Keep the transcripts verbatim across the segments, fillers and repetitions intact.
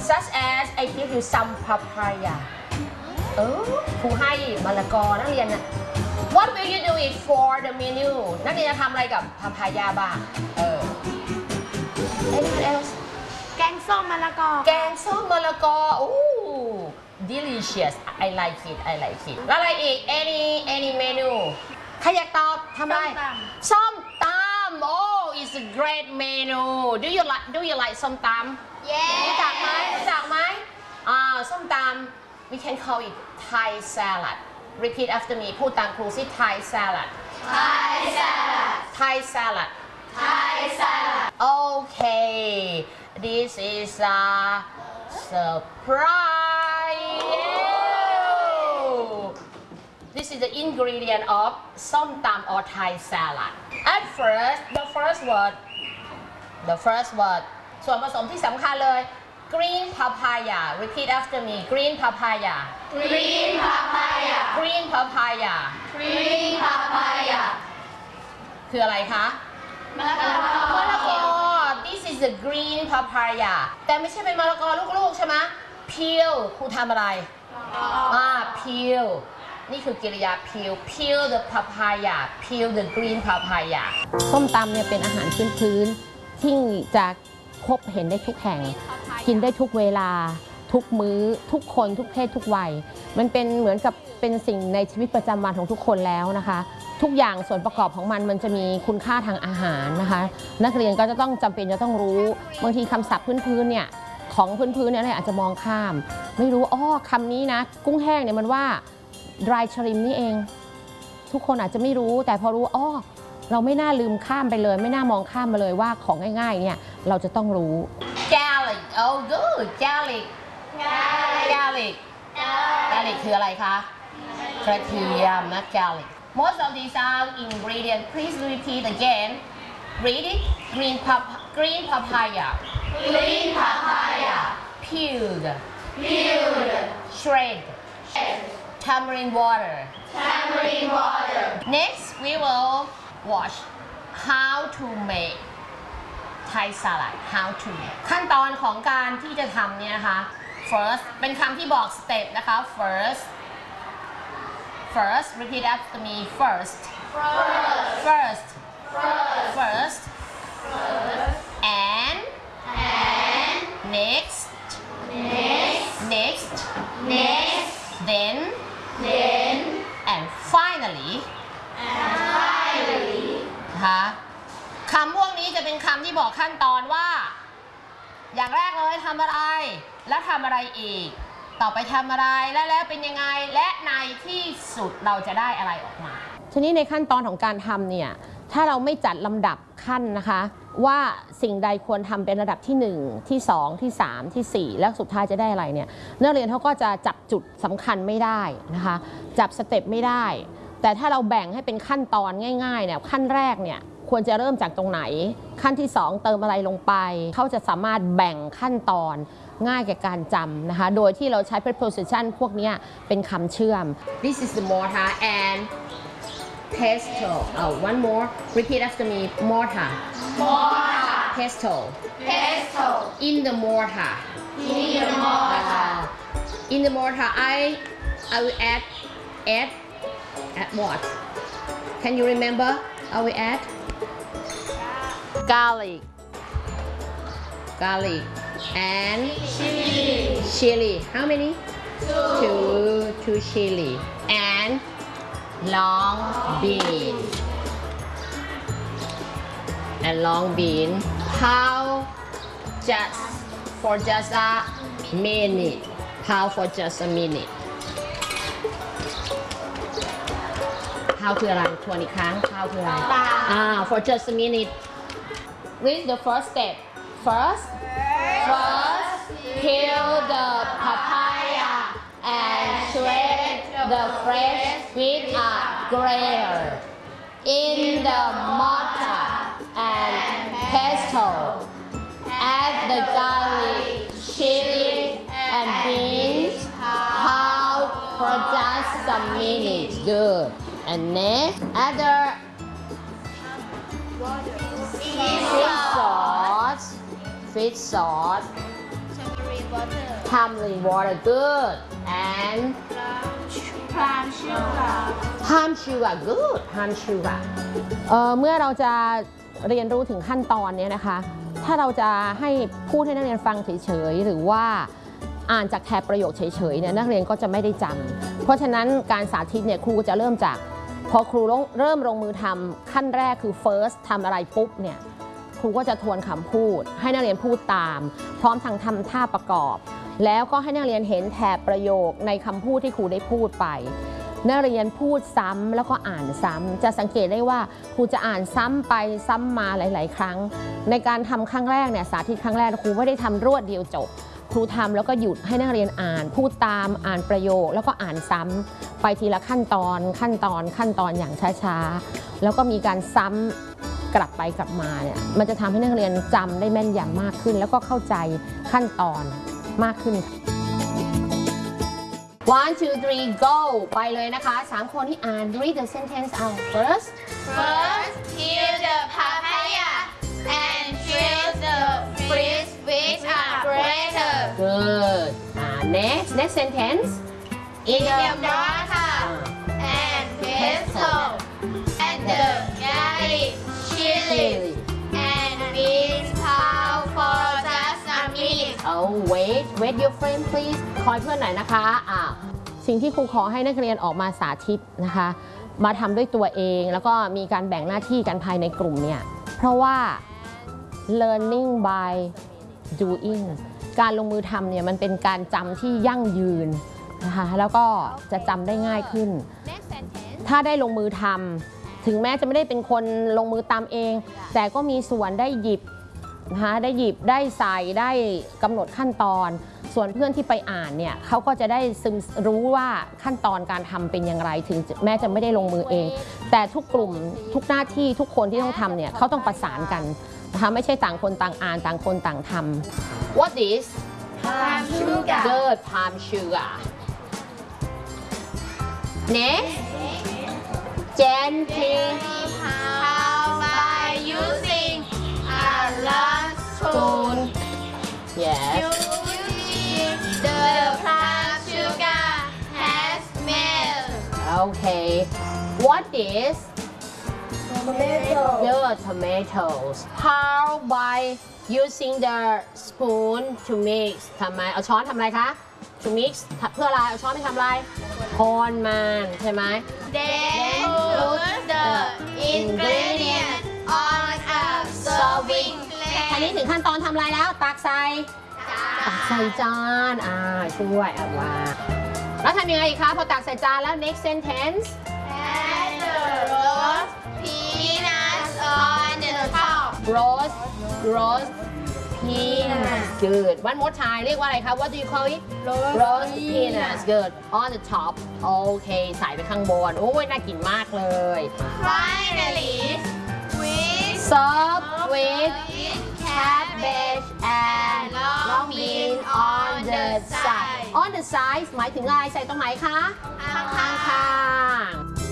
such as I give you some papaya เออครูให้มะละกอนักเรียน What will you do it for the menu นักเรียนจะทำอะไรกับพาพายาบ้างเออ Anyone else แกงส้มมะละกอแกงส้มมะละกอโอ้ delicious I like it I like it แล้วอะไรอีก any any menu ใครอยากตอบทำอะไรส้มตำ Oh it's a great menu Do you like Do you like ส้มตำ Yes รู้จักไหมรู้จักไหมอ่าส้มตำ We can call it Thai salad Repeat after me พูดตามครูสิ Thai salad Thai salad Thai salad Thai salad Okay this is a surprise This is the ingredient of ส้มตำ or Thai salad At first the first word the first word ส่วนผสมที่สำคัญเลย Green papaya Repeat after me Green papaya Green papaya Green papaya Green papaya คืออะไรคะมะละกอมะละกอ This is the green papaya แต่ไม่ใช่เป็นมะละกอลูกๆใช่ไหม Peel ครูทำอะไรอ่า Peel นี่คือกิริยา Peel Peel the papaya Peel the green papaya ส้มตำเนี่ยเป็นอาหารพื้นๆที่จะพบเห็นได้ทุกแห่งกินได้ทุกเวลาทุกมื้อทุกคนทุกเพศทุกวัยมันเป็นเหมือนกับเป็นสิ่งในชีวิตประจำวันของทุกคนแล้วนะคะทุกอย่างส่วนประกอบของมันมันจะมีคุณค่าทางอาหารนะคะนักเรียนก็จะต้องจำเป็นจะต้องรู้บางทีคำศัพท์พื้นๆเนี่ยของพื้นๆเนี่ยอาจจะมองข้ามไม่รู้อ้อคำนี้นะกุ้งแห้งเนี่ยมันว่า dry shrimp นี่เองทุกคนอาจจะไม่รู้แต่พอรู้อ้อเราไม่น่าลืมข้ามไปเลยไม่น่ามองข้ามมาเลยว่าของง่ายๆเนี่ยเราจะต้องรู้ garlic oh good garlic garlic garlic คืออะไรคะกระเทียมนะ garlic most of these are ingredients please repeat again read it green pap green papaya Green papaya peeled Peeled shred tamarind water Tamarind water next we will watch how to make Thai salad how to make ขั้นตอนของการที่จะทำเนี่ยนะคะ first เป็นคำที่บอกสเต็ปนะคะ first first repeat after me first first first and and next next next next then then and finally and finally นะคะคำพวกนี้จะเป็นคำที่บอกขั้นตอนว่าอย่างแรกเลยทำอะไรแล้วทำอะไรอีกต่อไปทำอะไรและแล้วเป็นยังไงและในที่สุดเราจะได้อะไรออกมาทีนี้ในขั้นตอนของการทำเนี่ยถ้าเราไม่จัดลำดับขั้นนะคะว่าสิ่งใดควรทำเป็นระดับที่หนึ่งที่สองที่สามที่สี่แล้วสุดท้ายจะได้อะไรเนี่ยนักเรียนเขาก็จะจับจุดสำคัญไม่ได้นะคะจับสเต็ปไม่ได้แต่ถ้าเราแบ่งให้เป็นขั้นตอนง่ายๆเนี่ยขั้นแรกเนี่ยควรจะเริ่มจากตรงไหนขั้นที่สองเติมอะไรลงไปเขาจะสามารถแบ่งขั้นตอนง่ายแก่การจำนะคะโดยที่เราใช้ preposition พวกนี้เป็นคำเชื่อม This is the mortar and pestle oh one more repeat after me mortar mortar pestle pestle in the mortar in the mortar in the mortar I I will add add add what can you remember I will add garlic garlic and chili chili how many two two two chili and long bean and long bean how just for just a minute how for just a minute how คืออะไรทวนอีกครั้ง how คืออะไรอ่า for just a minute read the first step first first peel the papaya and shred the fresh with a grater in the mortar and pestle add the garlic chili and beans how for just a minute good and next add the fish sauce fish sauce tamarind water tumbling water good and Palm sugar palm sugar good palm sugar เอ่อเมื่อเราจะเรียนรู้ถึงขั้นตอนนี้นะคะถ้าเราจะให้พูดให้นักเรียนฟังเฉยๆหรือว่าอ่านจากแถบประโยคเฉยๆเนี่ยนักเรียนก็จะไม่ได้จำเพราะฉะนั้นการสาธิตเนี่ยครูจะเริ่มจากพอครูเริ่มลงมือทำขั้นแรกคือ first ทำอะไรปุ๊บเนี่ยครูก็จะทวนคำพูดให้นักเรียนพูดตามพร้อมทั้งทำท่าประกอบแล้วก็ให้นักเรียนเห็นแถบประโยคในคำพูดที่ครูได้พูดไปนักเรียนพูดซ้ำแล้วก็อ่านซ้ำจะสังเกตได้ว่าครูจะอ่านซ้ำไปซ้ำมาหลายๆครั้งในการทำครั้งแรกเนี่ยสาธิตครั้งแรกครูไม่ได้ทำรวดเดียวจบครูทำแล้วก็หยุดให้นักเรียนอ่านพูดตามอ่านประโยคแล้วก็อ่านซ้ำไปทีละขั้นตอนขั้นตอนขั้นตอนอย่างช้าๆแล้วก็มีการซ้ำกลับไปกลับมาเนี่ยมันจะทำให้นักเรียนจำได้แม่นยำมากขึ้นแล้วก็เข้าใจขั้นตอนมากขึ้น one two three go ไปเลยนะคะสามคนที่อ่าน read the sentence out first First peel the papaya and choose the fruits which are greater good อ่า next next sentence in the mortar and pestle and the garlic chili and beans powder for just a minute oh wait wait your friend please คอยเพื่อนหน่อยนะคะอ่าสิ่งที่ครูขอให้นักเรียนออกมาสาธิตนะคะมาทำด้วยตัวเองแล้วก็มีการแบ่งหน้าที่กันภายในกลุ่มเนี่ยเพราะว่า learning by doing การลงมือทำเนี่ยมันเป็นการจำที่ยั่งยืนนะคะแล้วก็จะจำได้ง่ายขึ้นถ้าได้ลงมือทำถึงแม้จะไม่ได้เป็นคนลงมือตามเองแต่ก็มีส่วนได้หยิบนะคะได้หยิบได้ใส่ได้กำหนดขั้นตอนส่วนเพื่อนที่ไปอ่านเนี่ยเขาก็จะได้ซึมรู้ว่าขั้นตอนการทำเป็นอย่างไรถึงแม้จะไม่ได้ลงมือเองแต่ทุกกลุ่มทุกหน้าที่ทุกคนที่ต้องทำเนี่ยเขาต้องประสานกันนะคะไม่ใช่ต่างคนต่างอ่านต่างคนต่างทำ What is palm sugar good palm sugar next gently how by using a large spoon yes the palm sugar has melted okay what is tomato good tomatoes how by using the spoon to mix ทำไมเอาช้อนทำอะไรคะ to mix เพื่ออะไรเอาช้อนไปทำอะไรคนมันใช่ไหม then put the ingredient on a serving ทีนี้ plate ถึงขั้นตอนทำอะไรแล้วตักใส่ตักใส่จานอ่าช่วยอ่ะว่าแล้วทำยังไงอีกคะพอตักใส่จานแล้ว next sentence add the roast peanuts on the top roast roast peanuts good one more time เรียกว่าอะไรคะ what do you call it roast peanuts good on the top โอเคใส่ไปข้างบนโอ้ยน่ากินมากเลย finally with serve with cabbage and long beans on the side on the side หมายถึงอะไรใส่ตรงไหนคะข้าง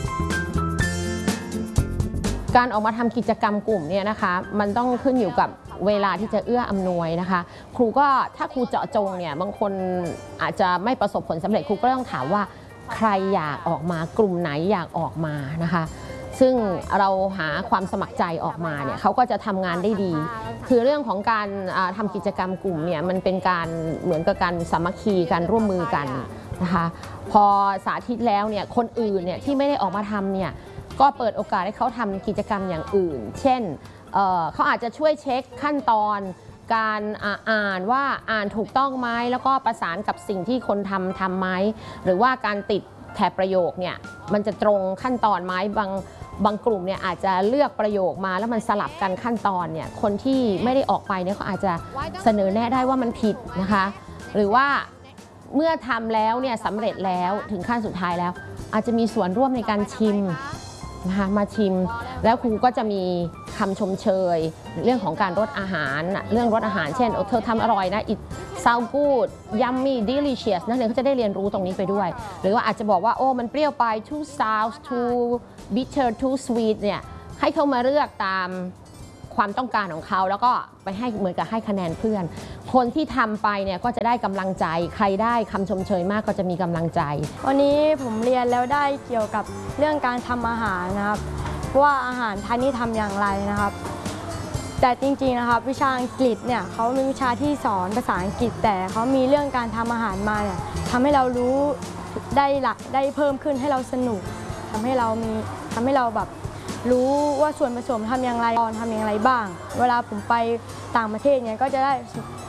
ๆการออกมาทำกิจกรรมกลุ่มเนี่ยนะคะมันต้องขึ้นอยู่กับเวลาที่จะเอื้ออำนวยนะคะครูก็ถ้าครูเจาะจงเนี่ยบางคนอาจจะไม่ประสบผลสำเร็จครูก็ต้องถามว่าใครอยากออกมากลุ่มไหนอยากออกมานะคะซึ่งเราหาความสมัครใจออกมาเนี่ยเขาก็จะทำงานได้ดีคือเรื่องของการทำกิจกรรมกลุ่มเนี่ยมันเป็นการเหมือนกับการสามัคคีการร่วมมือกันนะคะพอสาธิตแล้วเนี่ยคนอื่นเนี่ยที่ไม่ได้ออกมาทำเนี่ยก็เปิดโอกาสให้เขาทำกิจกรรมอย่างอื่นเช่น เ, เขาอาจจะช่วยเช็คขั้นตอนการอ่านว่าอ่านถูกต้องไหมแล้วก็ประสานกับสิ่งที่คนทำทำไหมหรือว่าการติดแถบประโยคเนี่ยมันจะตรงขั้นตอนไหมบางบางกลุ่มเนี่ยอาจจะเลือกประโยคมาแล้วมันสลับกันขั้นตอนเนี่ยคนที่ไม่ได้ออกไปเนี่ยเขาอาจจะเสนอแนะได้ว่ามันผิดนะคะหรือว่าเมื่อทำแล้วเนี่ยสำเร็จแล้วถึงขั้นสุดท้ายแล้วอาจจะมีส่วนร่วมในการชิมนะคะมาชิมแล้วครูก็จะมีคำชมเชยเรื่องของการรสอาหารเรื่องรสอาหารเช่นเธอทำอร่อยนะ it sound good yummy delicious นักเรียนเขาจะได้เรียนรู้ตรงนี้ไปด้วยหรือว่าอาจจะบอกว่าโอ้มันเปรี้ยวไป too sour too bitter too sweet เนี่ยให้เขามาเลือกตามความต้องการของเขาแล้วก็ไปให้เหมือนกับให้คะแนนเพื่อน คนที่ทำไปเนี่ยก็จะได้กำลังใจใครได้คำชมเชยมากก็จะมีกำลังใจวันนี้ผมเรียนแล้วได้เกี่ยวกับเรื่องการทำอาหารนะครับว่าอาหารไทยนี่ทำอย่างไรนะครับ แต่จริงๆนะครับวิชาอังกฤษเนี่ยเขามีวิชาที่สอนภาษาอังกฤษแต่เขามีเรื่องการทำอาหารมาเนี่ยทำให้เรารู้ได้หลักได้เพิ่มขึ้นให้เราสนุกทำให้เรามีทำให้เราแบบรู้ว่าส่วนผสมทำอย่างไรตอนทำอย่างไรบ้าง เวลาผมไปต่างประเทศเนี่ยก็จะได้